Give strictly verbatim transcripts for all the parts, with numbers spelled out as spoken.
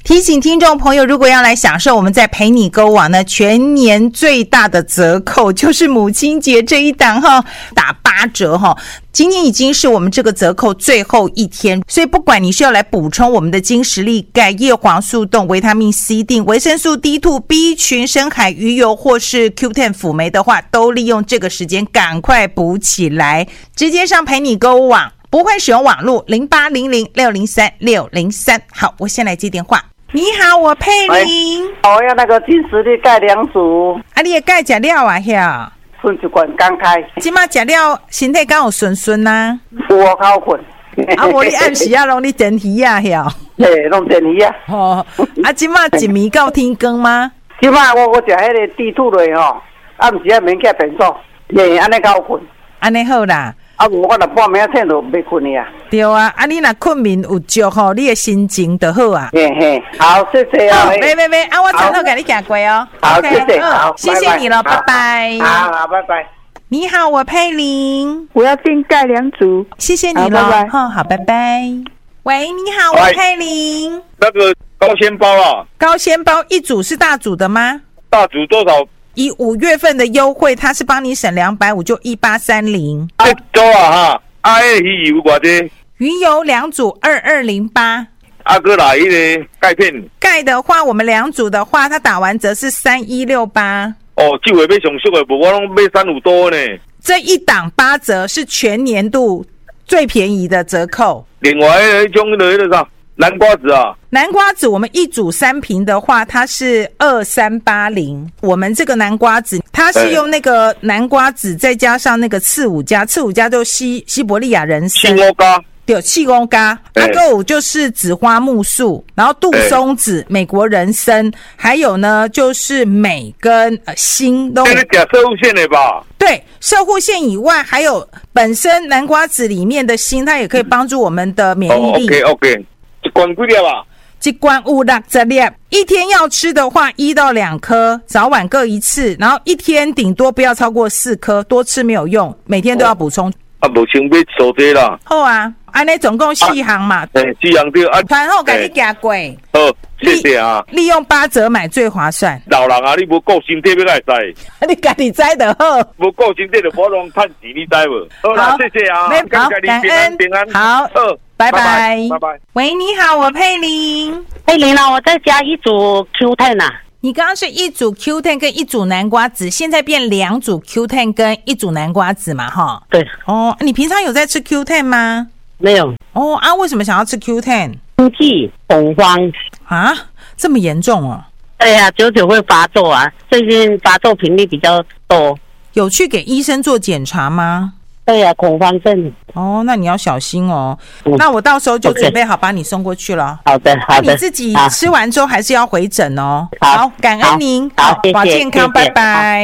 提醒听众朋友，如果要来享受我们在陪你购网呢全年最大的折扣，就是母亲节这一档哈，打八折哈。今天已经是我们这个折扣最后一天，所以不管你是要来补充我们的精实力、钙、叶黄素冻、维他命 C 锭、维生素 D 二、B 群、深海鱼油或是 Q 十 辅酶的话，都利用这个时间赶快补起来，直接上陪你购物网，不会使用网络零八零零六零三六零三。好，我先来接电话。你好，我佩玲。 我要那个金实力钙两组。 啊，你的钙吃了啊？遐？ 顺一罐刚开。 今麦吃了，身体敢有顺顺呐？ 我靠困。 啊，无你暗时啊，拢你电鱼啊，遐？ 嘿，弄电鱼啊。 哦，啊，今麦一暝到天光吗？ 今麦我我食迄个地兔类吼，啊，毋是啊，免起便所，嘿，安尼够困。安尼好啦。 啊，无我若半暝醒就袂困去啊。 对啊，啊，你若困眠有足吼，你的心情就好啊。 嘿嘿，好，谢谢啊。 没没没，啊，我承诺给你行过哦。 好，谢谢，好， 谢谢你了，拜拜。 好好，拜拜。 你好，我佩玲， 我要订钙两组， 谢谢你了，拜拜。好，拜拜。喂，你好，我佩玲。 那个高纤包啊， 高纤包一组是大组的吗？ 大组多少？ 以五月份的优惠，它是帮你省两百五，就一八三零。 这周啊哈，啊，迄鱼油偌济？ 鱼油两组二二零八。 啊，哥来迄个钙片。 钙的话，我们两组的话，它打完折是三一六八。 哦，这回要上俗的，无我拢买三五多呢。 这一档八折是全年度最便宜的折扣。 另外迄种迄个啥南瓜子啊， 南瓜子我们一组三瓶的话，它是二三八零。我们这个南瓜子，它是用那个南瓜子再加上那个刺五加，刺五加就西西伯利亚人参。 西欧加。 有气功咖，阿个五就是紫花木素，然后杜松子、美国人参，还有呢就是镁跟呃锌都。 这是假射护线的吧？ 对，射护线以外，还有本身南瓜子里面的锌，它也可以帮助我们的免疫力。 哦 ，OK OK， 一罐几粒啊？ 一罐五六十粒，一天要吃的话一到两颗，早晚各一次，然后一天顶多不要超过四颗，多吃没有用，每天都要补充。 啊，目前要收这啦。 好啊，安尼总共四行嘛。 对、啊，四行对啊。 团后给你加过。 好，谢谢啊。 利用八折买最划算。 老人啊，你无顾身体要来知。 你家己知就好。 无顾身体就无拢趁钱，你知无？好啦，谢谢啊。 好，感恩，平安。好，好，拜拜， 拜拜。 喂，你好，我佩玲。 佩玲啊，我再加一组 Q 十 啊。 你刚刚是一组 Q 十 跟一组南瓜子，现在变两组 Q 十 跟一组南瓜子嘛，哈。 对。 哦，你平常有在吃 Q 十 吗？ 没有。 哦啊，为什么想要吃 Q 十？ 心悸、恐慌啊，这么严重哦？ 对呀、啊，久久会发作啊，最近发作频率比较多。 有去给医生做检查吗？ 对呀、啊，恐慌症。 哦，那你要小心哦。嗯、那我到时候就准备好把你送过去了。 好的，好的。 那你自己吃完之后还是要回诊哦。 好， 好感恩您。 好，好保健康，拜拜。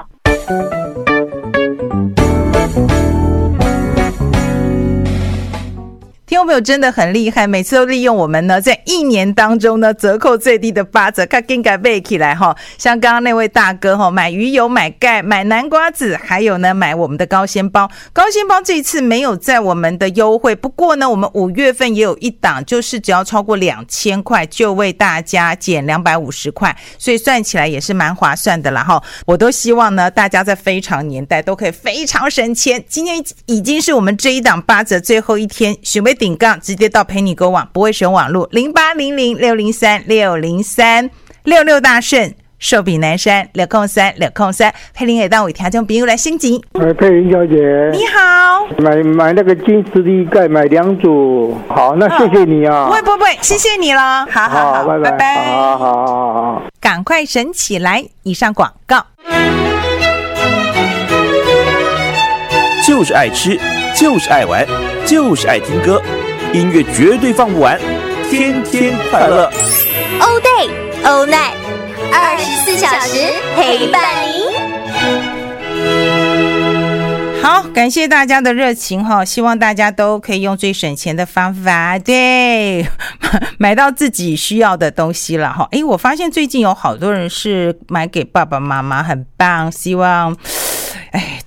听众朋友真的很厉害，每次都利用我们呢在一年当中呢折扣最低的八折，看更改背起来哈。像刚刚那位大哥哈，买鱼油、买钙、买南瓜子，还有呢买我们的高纤包。高纤包这一次没有在我们的优惠，不过呢我们五月份也有一档，就是只要超过两千块就为大家减两百五十块，所以算起来也是蛮划算的啦哈。我都希望呢大家在非常年代都可以非常省钱。今天已经是我们这一档八折最后一天，准备顶杠直接到陪你购网，不会选网路零八零零六零三六零三六六大顺寿比南山六空三六空三，佩玲也当为听众朋友来升级。 哎，佩玲小姐， 你好， 买买那个金实力钙买两组，好，那谢谢你啊。 不会不会，谢谢你了，好好好，拜拜，拜拜， 好好好好， 赶快省起来。以上广告。 就是爱吃，就是爱玩，就是爱听歌，音乐绝对放不完，天天快乐。 All day, all night， 二十四小时陪伴您。 好，感谢大家的热情哈，希望大家都可以用最省钱的方法，对，买到自己需要的东西了哈。诶，我发现最近有好多人是买给爸爸妈妈，很棒，希望。哎，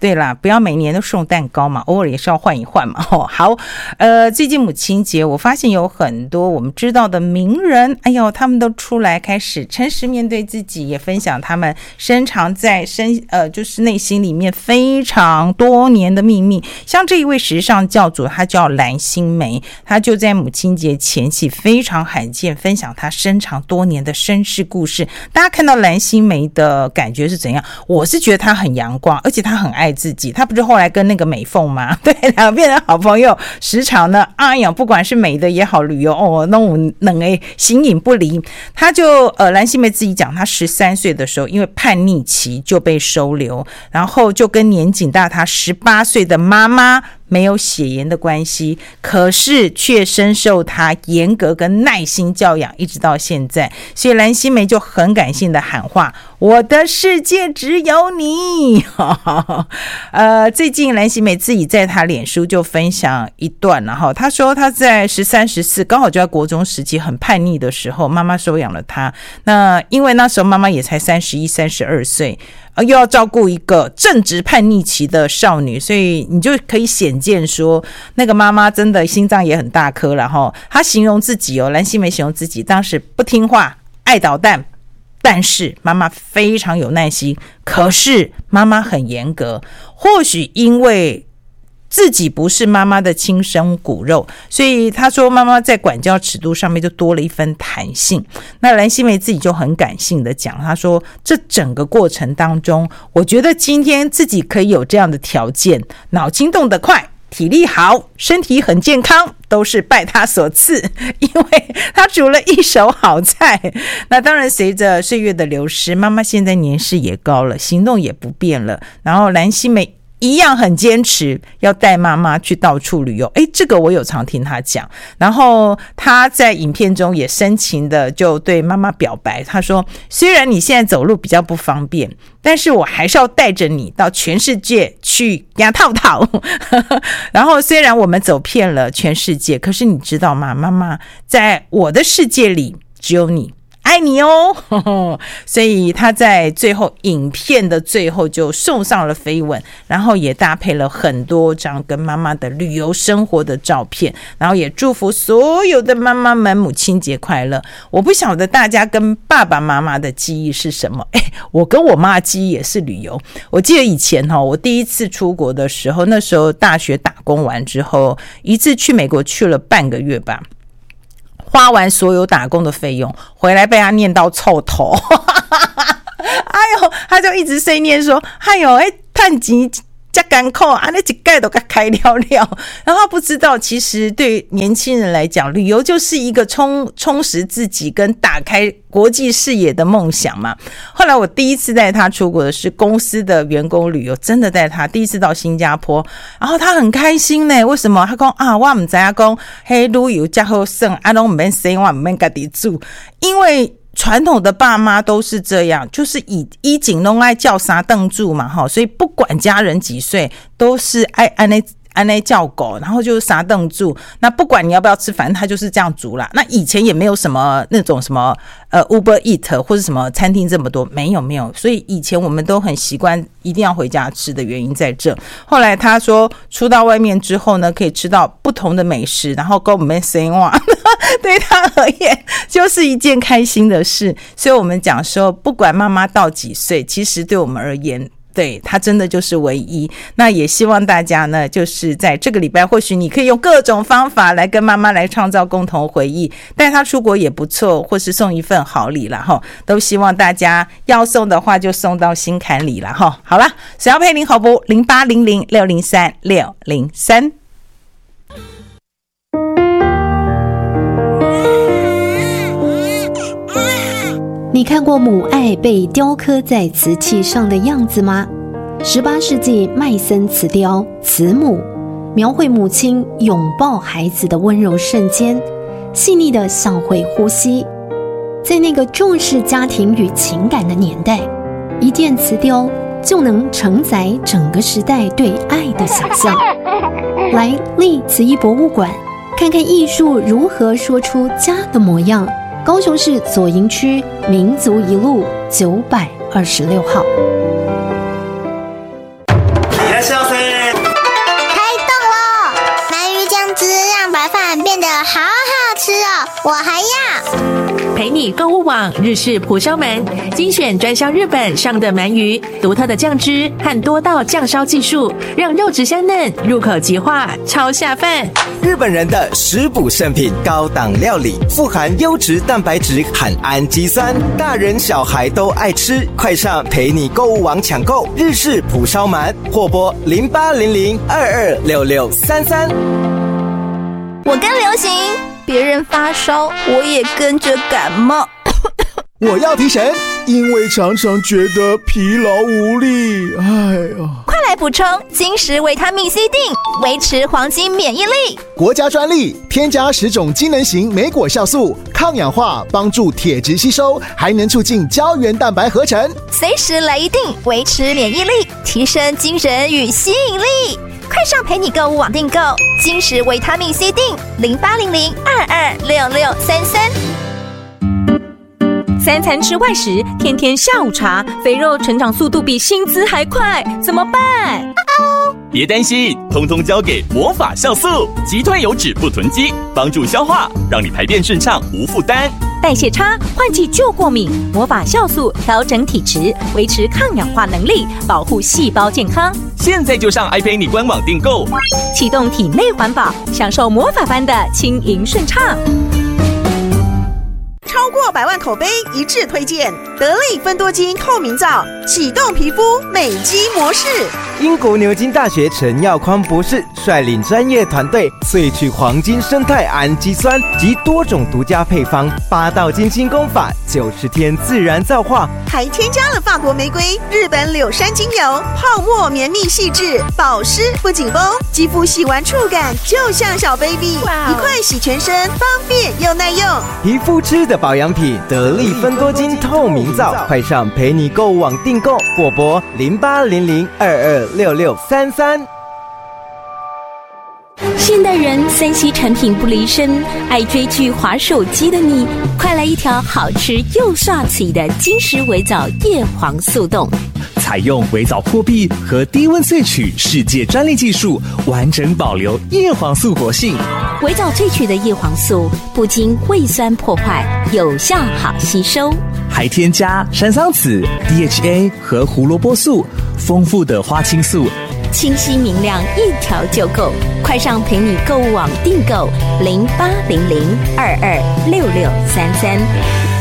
对啦，不要每年都送蛋糕嘛，偶尔也是要换一换嘛。哦，好，呃，最近母亲节，我发现有很多我们知道的名人，哎呦，他们都出来开始诚实面对自己，也分享他们深藏在深呃就是内心里面非常多年的秘密。像这一位时尚教主，他叫蓝心湄，他就在母亲节前夕非常罕见分享他深藏多年的身世故事。大家看到蓝心湄的感觉是怎样？我是觉得他很阳光，而且他很爱自己。他不是后来跟那个美凤吗？对，两个变成好朋友，时常呢，哎呀，不管是美的也好，旅游哦，那种能哎形影不离。他就呃，蓝心湄自己讲，他十三岁的时候因为叛逆期就被收留，然后就跟年仅大他十八岁的妈妈没有血缘的关系，可是却深受他严格跟耐心教养，一直到现在。所以蓝心湄就很感性的喊话：“我的世界只有你。”呃，最近蓝心湄自己在他脸书就分享一段，然后他说他在十三、十四，刚好就在国中时期很叛逆的时候，妈妈收养了他。那因为那时候妈妈也才三十一、三十二岁。又要照顾一个正值叛逆期的少女，所以你就可以显见说那个妈妈真的心脏也很大颗了齁。她形容自己哦，蓝心湄形容自己当时不听话，爱捣蛋，但是妈妈非常有耐心，可是妈妈很严格。或许因为自己不是妈妈的亲生骨肉，所以他说妈妈在管教尺度上面就多了一分弹性。那蓝心湄自己就很感性的讲，他说这整个过程当中，我觉得今天自己可以有这样的条件，脑筋动得快，体力好，身体很健康，都是拜他所赐，因为他煮了一手好菜。那当然随着岁月的流失，妈妈现在年事也高了，行动也不便了，然后蓝心湄一样很坚持要带妈妈去到处旅游。诶，这个我有常听他讲。然后他在影片中也深情的就对妈妈表白，他说虽然你现在走路比较不方便，但是我还是要带着你到全世界去牙套套。然后虽然我们走遍了全世界，可是你知道吗，妈妈在我的世界里只有你，爱你哦。所以他在最后影片的最后就送上了飞吻，然后也搭配了很多张跟妈妈的旅游生活的照片，然后也祝福所有的妈妈们母亲节快乐。我不晓得大家跟爸爸妈妈的记忆是什么？诶，我跟我妈的记忆也是旅游。我记得以前我第一次出国的时候，那时候大学打工完之后，一次去美国去了半个月吧，花完所有打工的费用，回来被他念到臭头。哎呦，他就一直碎念说：“哎呦，哎，赚钱这艰苦啊，那一盖都给开了了。”然后他不知道，其实对年轻人来讲，旅游就是一个充充实自己跟打开国际视野的梦想嘛。后来我第一次带他出国的是公司的员工旅游，真的带他第一次到新加坡，然后他很开心呢。为什么？他说啊，我不知道说嘿旅游这么好省，啊都不用省，我不用自己住，因为传统的爸妈都是这样，就是以衣锦弄爱叫啥凳住嘛，所以不管家人几岁，都是爱按那按那叫狗，然后就是啥凳住。那不管你要不要吃，反正他就是这样煮啦。那以前也没有什么那种什么呃 Uber Eat 或者什么餐厅这么多，没有没有。所以以前我们都很习惯一定要回家吃的原因在这。后来他说出到外面之后呢，可以吃到不同的美食，然后跟我们生活，对他而言就是一件开心的事。所以我们讲说，不管妈妈到几岁，其实对我们而言，对，他真的就是唯一。那也希望大家呢，就是在这个礼拜，或许你可以用各种方法来跟妈妈来创造共同回忆，带她出国也不错，或是送一份好礼啦齁，都希望大家要送的话就送到心坎里啦齁。好啦，想要配零好不零八零零六零三六零三。 你看过母爱被雕刻在瓷器上的样子吗？十八世纪麦森瓷雕慈母，描绘母亲拥抱孩子的温柔瞬间，细腻的像会呼吸。在那个重视家庭与情感的年代，一件瓷雕就能承载整个时代对爱的想象。来历慈艺博物馆看看艺术如何说出家的模样。高雄市左营区民族一路九百二十六号。 起来吃哦，我还要。 陪你购物网日式蒲烧鳗，精选专销日本上的鳗鱼，独特的酱汁和多道酱烧技术，让肉质香嫩，入口即化，超下饭。 日本人的食补圣品，高档料理，富含优质蛋白质和氨基酸，大人小孩都爱吃。快上陪你购物网抢购日式蒲烧鳗，或拨零八零零二二六六三三。 我跟流行，别人发烧，我也跟着感冒。 我要提神，因为常常觉得疲劳无力。哎呀， 快来补充金石维他命 C 锭，维持黄金免疫力。 国家专利，添加十种机能型莓果酵素，抗氧化，帮助铁质吸收，还能促进胶原蛋白合成。 随时来一锭，维持免疫力，提升精神与吸引力。快上陪你购物网订购金石维他命 C 锭，零八零零二二六六三三。 三餐吃外食，天天下午茶，肥肉成长速度比薪资还快，怎么办？ 别担心，通通交给魔法酵素，击退油脂不囤积，帮助消化，让你排便顺畅无负担。 代谢差、换季就过敏，魔法酵素调整体质，维持抗氧化能力，保护细胞健康。 现在就上爱陪你官网订购， 启动体内环保，享受魔法般的轻盈顺畅。 超过百万口碑一致推荐得力芬多精透明皂，启动皮肤美肌模式。 英国牛津大学陈耀匡博士率领专业团队萃取黄金生态氨基酸及多种独家配方，八道精心工法，九十天自然皂化， 还添加了法国玫瑰、日本柳杉精油，泡沫绵密细致，保湿不紧绷，肌肤洗完触感就像小 baby， 一块洗全身，方便又耐用。 皮肤吃的保养品，得力芬多精透明皂，快上陪你购物网订购，或拨零八零零二二六六三三。 现代人三 C 产品不离身，爱追剧、滑手机的你，快来一条好吃又刷嘴的金石维藻叶黄素冻。 采用维藻破壁和低温萃取世界专利技术，完整保留叶黄素活性。 维藻萃取的叶黄素不经胃酸破坏，有效好吸收， 还添加山桑子、D H A 和胡萝卜素，丰富的花青素， 清晰明亮，一条就够。快上陪你购物网订购零八零零二二六六三三。